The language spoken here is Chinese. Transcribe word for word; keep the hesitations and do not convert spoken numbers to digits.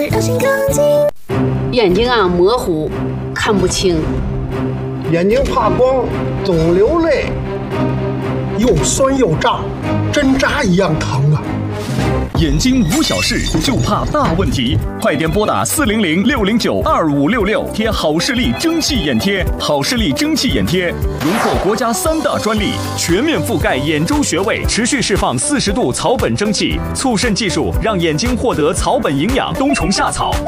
高兴更近。 眼睛啊模糊，看不清。 眼睛怕光，总流泪。 又酸又胀，针扎一样疼啊！ 眼睛无小事，就怕大问题。快点拨打四零零六零九二五六六，贴好视力蒸汽眼贴。好视力蒸汽眼贴荣获国家三大专利，全面覆盖眼周穴位，持续释放四十度草本蒸汽，促渗技术让眼睛获得草本营养，冬虫夏草。